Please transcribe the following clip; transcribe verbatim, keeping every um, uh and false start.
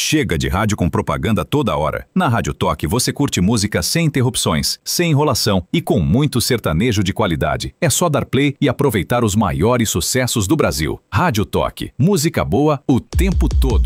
Chega de rádio com propaganda toda hora. Na Rádio Toque você curte música sem interrupções, sem enrolação e com muito sertanejo de qualidade. É só dar play e aproveitar os maiores sucessos do Brasil. Rádio Toque, música boa o tempo todo.